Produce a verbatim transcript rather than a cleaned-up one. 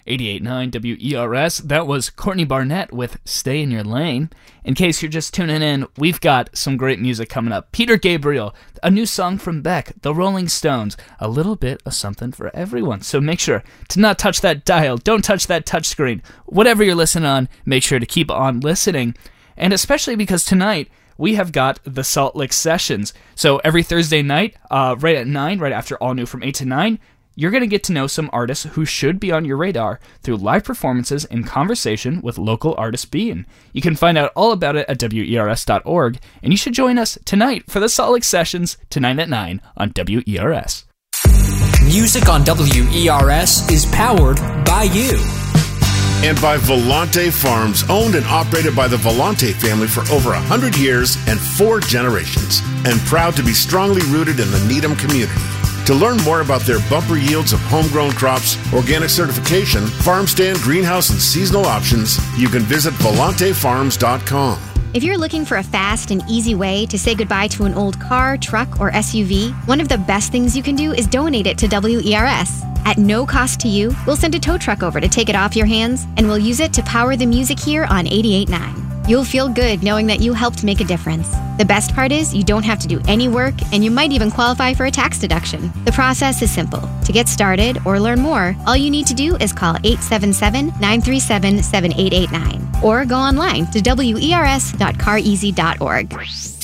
eighty-eight point nine W E R S. That was Courtney Barnett with Stay in Your Lane. In case you're just tuning in, we've got some great music coming up. Peter Gabriel, a new song from Beck, The Rolling Stones, a little bit of something for everyone. So make sure to not touch that dial, don't touch that touch screen. Whatever you're listening on, make sure to keep on listening. And especially because tonight, we have got the Salt Lick Sessions. So every Thursday night, uh, right at nine, right after All New from eight to nine, you're going to get to know some artists who should be on your radar through live performances and conversation with local artist being. You can find out all about it at W E R S dot org, and you should join us tonight for the Salt Lick Sessions tonight at nine on W E R S. Music on W E R S is powered by you. And by Volante Farms, owned and operated by the Volante family for over one hundred years and four generations, and proud to be strongly rooted in the Needham community. To learn more about their bumper yields of homegrown crops, organic certification, farm stand, greenhouse, and seasonal options, you can visit volante farms dot com. If you're looking for a fast and easy way to say goodbye to an old car, truck, or S U V, one of the best things you can do is donate it to W E R S. At no cost to you, we'll send a tow truck over to take it off your hands, and we'll use it to power the music here on eighty-eight point nine. You'll feel good knowing that you helped make a difference. The best part is you don't have to do any work, and you might even qualify for a tax deduction. The process is simple. To get started or learn more, all you need to do is call eight seven seven, nine three seven, seven eight eight nine or go online to W E R S dot car easy dot org.